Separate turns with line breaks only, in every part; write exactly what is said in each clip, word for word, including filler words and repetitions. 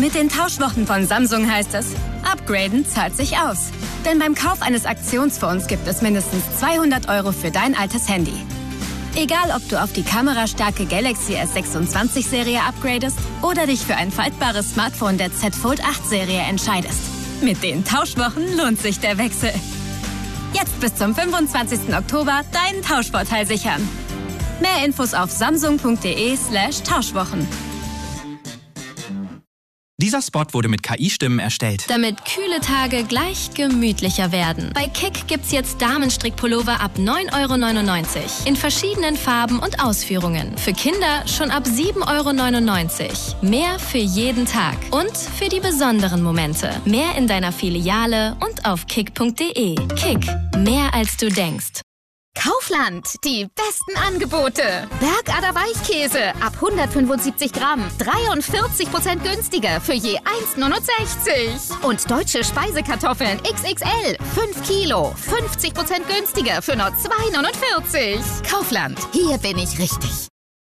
Mit den Tauschwochen von Samsung heißt es, upgraden zahlt sich aus. Denn beim Kauf eines Aktionsfonds gibt es mindestens zweihundert Euro für dein altes Handy. Egal, ob du auf die kamerastarke Galaxy S sechsundzwanzig Serie upgradest oder dich für ein faltbares Smartphone der Z Fold acht Serie entscheidest. Mit den Tauschwochen lohnt sich der Wechsel. Jetzt bis zum fünfundzwanzigsten Oktober deinen Tauschvorteil sichern. Mehr Infos auf samsung.de slash Tauschwochen.
Dieser Spot wurde mit K I-Stimmen erstellt.
Damit kühle Tage gleich gemütlicher werden. Bei Kick gibt's jetzt Damenstrickpullover ab neun Euro neunundneunzig. In verschiedenen Farben und Ausführungen. Für Kinder schon ab sieben Euro neunundneunzig. Mehr für jeden Tag. Und für die besonderen Momente. Mehr in deiner Filiale und auf kick punkt de. Kick. Mehr als du denkst.
Kaufland, die besten Angebote. Bergader Weichkäse ab hundertfünfundsiebzig Gramm, dreiundvierzig Prozent günstiger für je eins Euro neunundsechzig. Und deutsche Speisekartoffeln X X L, fünf Kilo, fünfzig Prozent günstiger für nur zwei Euro neunundvierzig. Kaufland, hier bin ich richtig.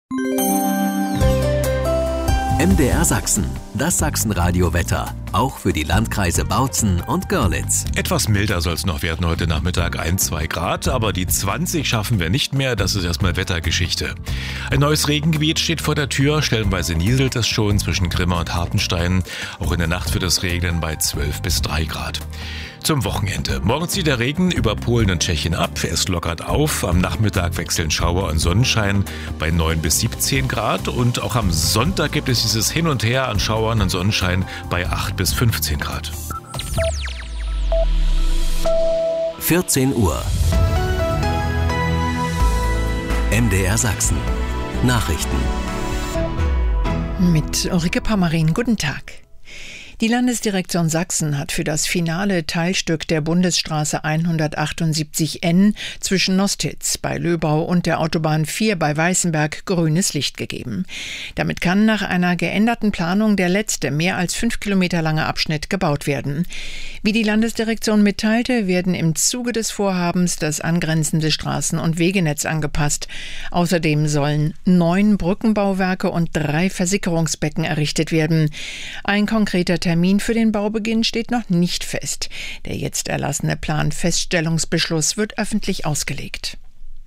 M D R Sachsen, das Sachsenradio-Wetter. Auch für die Landkreise Bautzen und Görlitz.
Etwas milder soll es noch werden heute Nachmittag, ein, zwei Grad. Aber die zwanzig schaffen wir nicht mehr, das ist erstmal Wettergeschichte. Ein neues Regengebiet steht vor der Tür. Stellenweise nieselt es schon zwischen Grimma und Hartenstein. Auch in der Nacht wird es regnen bei zwölf bis drei Grad. Zum Wochenende. Morgen zieht der Regen über Polen und Tschechien ab. Es lockert auf. Am Nachmittag wechseln Schauer und Sonnenschein bei neun bis siebzehn Grad. Und auch am Sonntag gibt es dieses Hin und Her an Schauern und Sonnenschein bei acht bis fünfzehn Grad.
vierzehn Uhr. M D R Sachsen. Nachrichten.
Mit Ulrike Pamarin. Guten Tag. Die Landesdirektion Sachsen hat für das finale Teilstück der Bundesstraße hundertachtundsiebzig N zwischen Nostitz bei Löbau und der Autobahn vier bei Weißenberg grünes Licht gegeben. Damit kann nach einer geänderten Planung der letzte, mehr als fünf Kilometer lange Abschnitt gebaut werden. Wie die Landesdirektion mitteilte, werden im Zuge des Vorhabens das angrenzende Straßen- und Wegenetz angepasst. Außerdem sollen neun Brückenbauwerke und drei Versickerungsbecken errichtet werden. Ein konkreter Termin für den Baubeginn steht noch nicht fest. Der jetzt erlassene Planfeststellungsbeschluss wird öffentlich ausgelegt.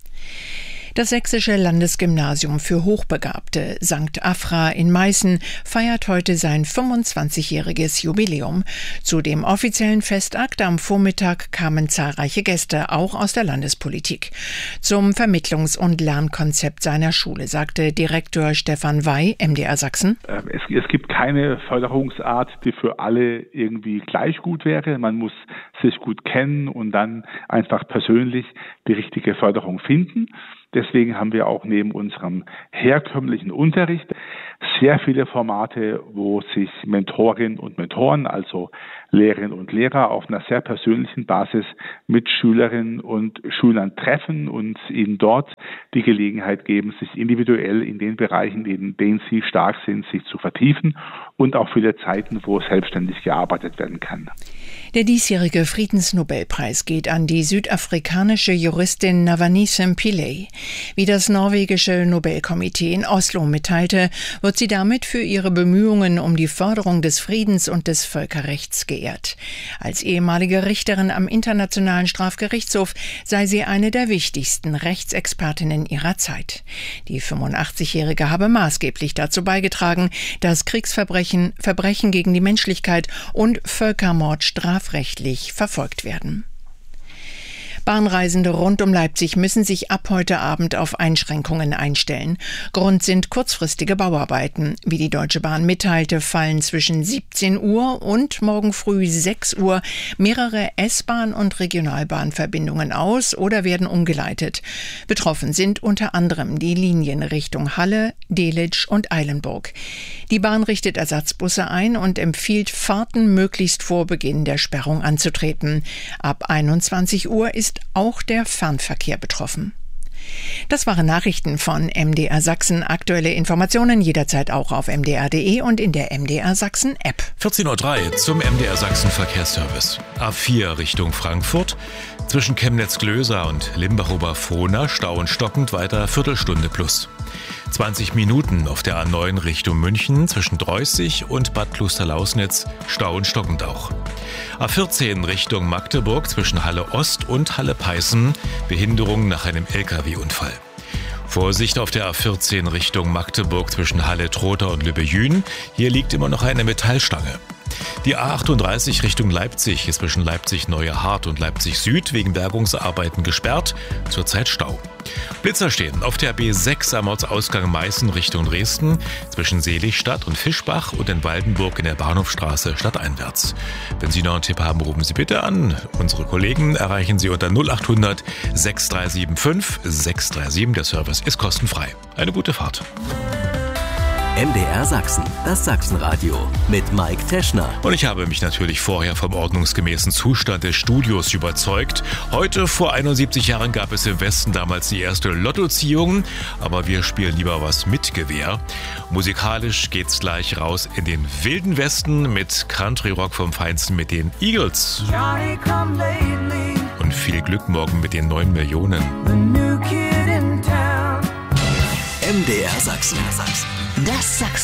Das Sächsische Landesgymnasium für Hochbegabte Sankt Afra in Meißen feiert heute sein fünfundzwanzigjähriges Jubiläum. Zu dem offiziellen Festakt am Vormittag kamen zahlreiche Gäste, auch aus der Landespolitik. Zum Vermittlungs- und Lernkonzept seiner Schule sagte Direktor Stefan Wey, M D R Sachsen.
Es, es gibt keine Förderungsart, die für alle irgendwie gleich gut wäre. Man muss sich gut kennen und dann einfach persönlich die richtige Förderung finden. Deswegen haben wir auch neben unserem herkömmlichen Unterricht sehr viele Formate, wo sich Mentorinnen und Mentoren, also Lehrerinnen und Lehrer, auf einer sehr persönlichen Basis mit Schülerinnen und Schülern treffen und ihnen dort die Gelegenheit geben, sich individuell in den Bereichen, in denen sie stark sind, sich zu vertiefen und auch viele Zeiten, wo selbstständig gearbeitet werden kann.
Der diesjährige Friedensnobelpreis geht an die südafrikanische Juristin Navanise Pillay. Wie das norwegische Nobelkomitee in Oslo mitteilte, wird sie damit für ihre Bemühungen um die Förderung des Friedens und des Völkerrechts geehrt. Als ehemalige Richterin am Internationalen Strafgerichtshof sei sie eine der wichtigsten Rechtsexpertinnen ihrer Zeit. Die fünfundachtzigjährige habe maßgeblich dazu beigetragen, dass Kriegsverbrechen, Verbrechen gegen die Menschlichkeit und Völkermord strafrechtlich verfolgt werden. Bahnreisende rund um Leipzig müssen sich ab heute Abend auf Einschränkungen einstellen. Grund sind kurzfristige Bauarbeiten. Wie die Deutsche Bahn mitteilte, fallen zwischen siebzehn Uhr und morgen früh sechs Uhr mehrere S-Bahn- und Regionalbahnverbindungen aus oder werden umgeleitet. Betroffen sind unter anderem die Linien Richtung Halle, Delitzsch und Eilenburg. Die Bahn richtet Ersatzbusse ein und empfiehlt, Fahrten möglichst vor Beginn der Sperrung anzutreten. Ab einundzwanzig Uhr ist auch der Fernverkehr betroffen. Das waren Nachrichten von M D R Sachsen. Aktuelle Informationen jederzeit auch auf m d r punkt d e und in der M D R Sachsen App.
vierzehn Uhr drei zum M D R Sachsen Verkehrsservice. A vier Richtung Frankfurt. Zwischen Chemnitz-Glöser und Limbach-Oberfrohna Stau und stockend weiter Viertelstunde plus. zwanzig Minuten auf der A neun Richtung München zwischen Dreußig und Bad Klosterlausnitz, Stau und stockend auch. A vierzehn Richtung Magdeburg zwischen Halle Ost und Halle Peißen, Behinderung nach einem L K W-Unfall. Vorsicht auf der A vierzehn Richtung Magdeburg zwischen Halle Trotha und Lübbejün, hier liegt immer noch eine Metallstange. Die A achtunddreißig Richtung Leipzig ist zwischen Leipzig-Neue Hart und Leipzig Süd wegen Bergungsarbeiten gesperrt, zurzeit Stau. Blitzer stehen auf der B sechs am Ortsausgang Meißen Richtung Dresden, zwischen Seligstadt und Fischbach und in Waldenburg in der Bahnhofstraße stadteinwärts. Wenn Sie noch einen Tipp haben, rufen Sie bitte an. Unsere Kollegen erreichen Sie unter null acht hundert sechs drei sieben fünf sechs drei sieben. Der Service ist kostenfrei. Eine gute Fahrt.
M D R Sachsen, das Sachsenradio mit Mike Teschner.
Und ich habe mich natürlich vorher vom ordnungsgemäßen Zustand des Studios überzeugt. Heute, vor einundsiebzig Jahren, gab es im Westen damals die erste Lottoziehung. Aber wir spielen lieber was mit Gewehr. Musikalisch geht's gleich raus in den wilden Westen mit Country Rock vom Feinsten mit den Eagles. Und viel Glück morgen mit den neun Millionen.
M D R Sachsen. Das Sachsen.